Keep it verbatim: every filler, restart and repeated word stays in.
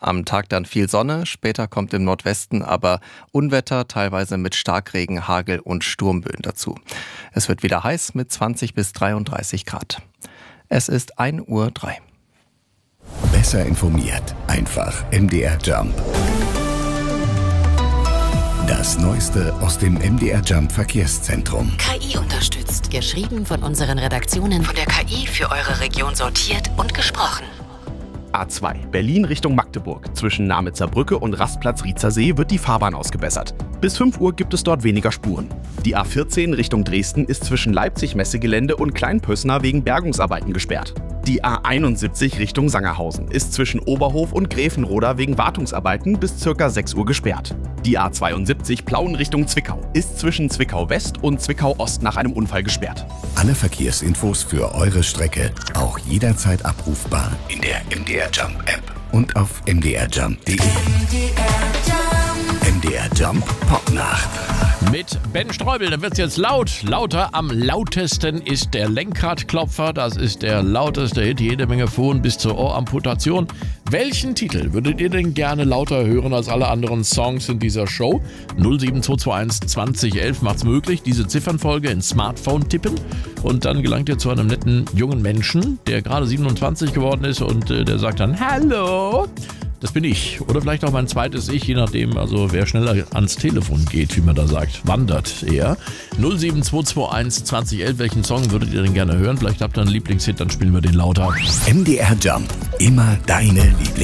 Am Tag dann viel Sonne, später kommt im Nordwesten aber Unwetter, teilweise mit Starkregen, Hagel und Sturmböen dazu. Es wird wieder heiß mit zwanzig bis dreiunddreißig Grad. Es ist ein Uhr drei. Besser informiert, einfach M D R Jump. Das Neueste aus dem M D R Jump Verkehrszentrum. K I unterstützt. Geschrieben von unseren Redaktionen. Von der K I für eure Region sortiert und gesprochen. A zwei, Berlin Richtung Magdeburg. Zwischen Namitzer Brücke und Rastplatz Riezersee wird die Fahrbahn ausgebessert. Bis fünf Uhr gibt es dort weniger Spuren. Die A vierzehn Richtung Dresden ist zwischen Leipzig-Messegelände und Kleinpössner wegen Bergungsarbeiten gesperrt. Die A einundsiebzig Richtung Sangerhausen ist zwischen Oberhof und Gräfenroda wegen Wartungsarbeiten bis ca. sechs Uhr gesperrt. Die A zweiundsiebzig Plauen Richtung Zwickau ist zwischen Zwickau West und Zwickau Ost nach einem Unfall gesperrt. Alle Verkehrsinfos für eure Strecke auch jederzeit abrufbar in der M D R Jump App und auf m d r jump punkt d e. M D R Jump Popnacht. Mit Ben Streubel, da wird's jetzt laut. Lauter, am lautesten ist der Lenkradklopfer. Das ist der lauteste Hit, jede Menge Phon bis zur Ohramputation. Welchen Titel würdet ihr denn gerne lauter hören als alle anderen Songs in dieser Show? null sieben zwei zwei eins zwanzig elf macht's möglich, diese Ziffernfolge ins Smartphone tippen. Und dann gelangt ihr zu einem netten jungen Menschen, der gerade siebenundzwanzig geworden ist und äh, der sagt dann Hallo. Das bin ich. Oder vielleicht auch mein zweites Ich, je nachdem, also wer schneller ans Telefon geht, wie man da sagt, wandert er. null sieben zwei zwei eins zwanzig elf, welchen Song würdet ihr denn gerne hören? Vielleicht habt ihr einen Lieblingshit, dann spielen wir den lauter. M D R Jump, immer deine Lieblings